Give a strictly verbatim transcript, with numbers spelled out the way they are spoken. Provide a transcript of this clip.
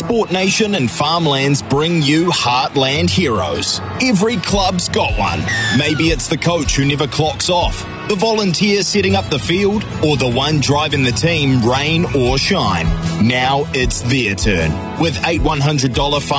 Sport Nation and Farmlands bring you Heartland Heroes. Every club's got one. Maybe it's the coach who never clocks off, the volunteer setting up the field, or the one driving the team rain or shine. Now it's their turn. With eight one hundred dollars